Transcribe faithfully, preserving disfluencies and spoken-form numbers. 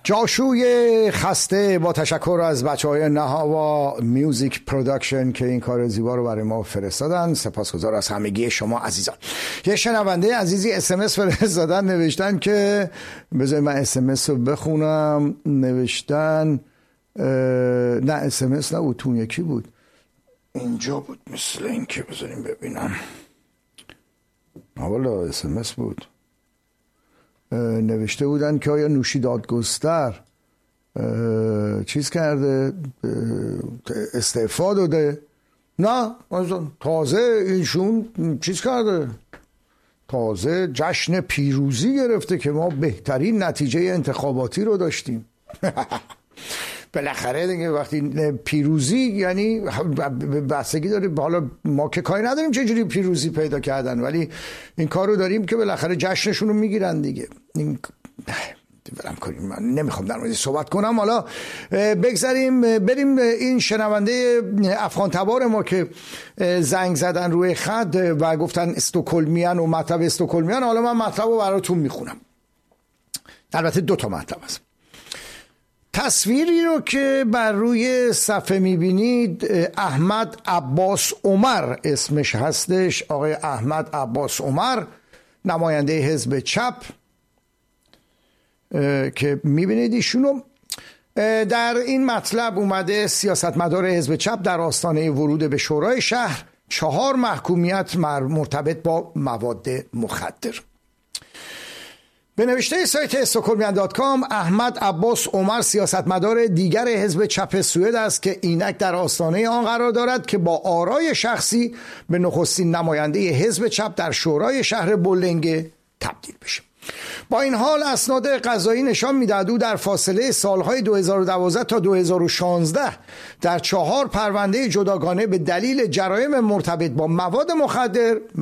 جاشوی خسته با تشکر از بچهای نهاوا میوزیک پروداکشن که این کار زیبا رو برای ما فرستادن. سپاسگزار از همگی شما عزیزان. یه شنونده عزیزی اس ام اس فرستادن، نوشتن که بذارید من اس ام اس رو بخونم. نوشتن نه اس ام اس نه اوتون یکی بود، اینجا بود مثل این که بذاریم ببینم. والا اس ام اس بود. نوشته بودن که آیا نوشی دادگستر چیز کرده، استعفا داده؟ نه، تازه ایشون چیز کرده، تازه جشن پیروزی گرفته که ما بهترین نتیجه انتخاباتی رو داشتیم. بالاخره دیگه وقتی پیروزی یعنی بستگی داره، حالا ما که کاری نداریم چه جوری پیروزی پیدا کردن، ولی این کار رو داریم که بالاخره جشنشون رو میگیرن دیگه. این برم کنیم، من نمیخوام در موردش صحبت کنم. حالا بگذاریم بریم این شنونده افغان تبار ما که زنگ زدن روی خط و گفتن استکهلمیان و مطلب استکهلمیان. حالا من مطلب رو براتون میخونم، البته دو تا مطلب است. تصویری رو که بر روی صفحه میبینید احمد عباس عمر اسمش هستش، آقای احمد عباس عمر، نماینده حزب چپ که میبینید ایشونو. در این مطلب اومده سیاستمدار حزب چپ در آستانه ورود به شورای شهر، چهار محکومیت مرتبط با مواد مخدر. به نوشته سایت استکهلمیان دات کام، احمد عباس عمر سیاستمدار دیگر حزب چپ سوئد است که اینک در آستانه آن قرار دارد که با آرای شخصی به نخستین نماینده حزب چپ در شورای شهر بولنگه تبدیل بشه. با این حال اسناد قضایی نشان می‌دهد او در فاصله سالهای دو هزار و دوازده تا دو هزار و شانزده در چهار پرونده جداگانه به دلیل جرایم مرتبط با مواد مخدر